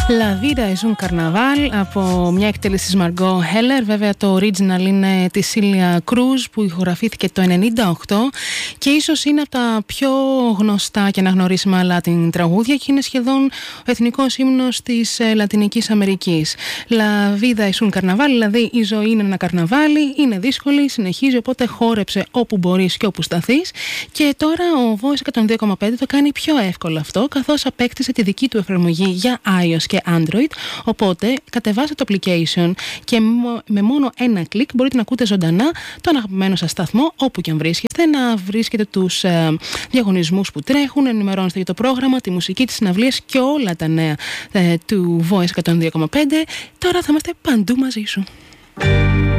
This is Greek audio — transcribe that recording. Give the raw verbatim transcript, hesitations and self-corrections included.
La Vida es un Carnaval από μια εκτέλεση της Margot Heller. Βέβαια το original είναι της Celia Cruz που ηχογραφήθηκε το ενενήντα οκτώ και ίσως είναι από τα πιο γνωστά και αναγνωρίσιμα Latin τραγούδια και είναι σχεδόν ο εθνικός ύμνος της Λατινικής Αμερικής. La Vida es un Carnaval, δηλαδή η ζωή είναι ένα καρναβάλι, είναι δύσκολη, συνεχίζει, οπότε χόρεψε όπου μπορείς και όπου σταθείς. Και τώρα ο Voice εκατόν δύο κόμμα πέντε το κάνει πιο εύκολο αυτό, καθώς απέκτησε τη δική του εφαρμογή για iOS και Android. Οπότε κατεβάστε το application και με μόνο ένα κλικ μπορείτε να ακούτε ζωντανά τον αγαπημένο σας σταθμό όπου και αν βρίσκεστε, να βρίσκετε τους ε, διαγωνισμούς που τρέχουν, να ενημερώνεστε για το πρόγραμμα, τη μουσική, τις συναυλίες και όλα τα νέα ε, του Voice εκατόν δύο κόμμα πέντε. Τώρα θα είμαστε παντού μαζί σου.